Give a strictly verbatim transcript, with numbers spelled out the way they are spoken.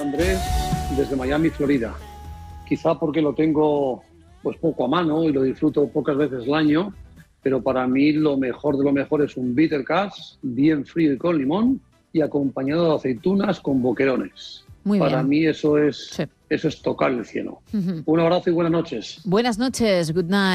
Andrés desde Miami, Florida. Quizá porque lo tengo pues poco a mano y lo disfruto pocas veces al año, pero para mí lo mejor de lo mejor es un bitter cash, bien frío y con limón, y acompañado de aceitunas con boquerones. Muy para bien. mí eso es, Sí. eso es tocar el cielo. Uh-huh. Un abrazo y buenas noches. Buenas noches, good night.